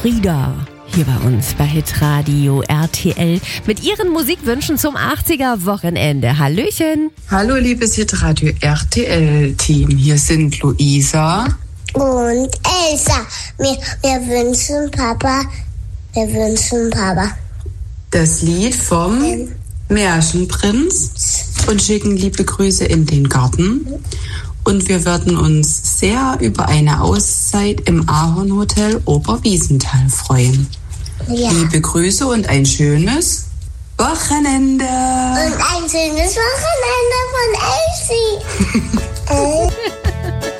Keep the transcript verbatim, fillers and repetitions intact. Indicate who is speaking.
Speaker 1: Frieda. Hier bei uns bei Hitradio R T L mit ihren Musikwünschen zum achtziger-Wochenende. Hallöchen.
Speaker 2: Hallo liebes Hitradio R T L-Team. Hier sind Luisa
Speaker 3: und Elsa. Wir, wir wünschen Papa, wir wünschen Papa
Speaker 2: das Lied vom ähm. Märchenprinz und schicken liebe Grüße in den Garten. Und wir würden uns sehr über eine Auszeit im Ahornhotel Oberwiesenthal freuen. Ja. Liebe Grüße und ein schönes Wochenende.
Speaker 3: Und ein schönes Wochenende von Elsie.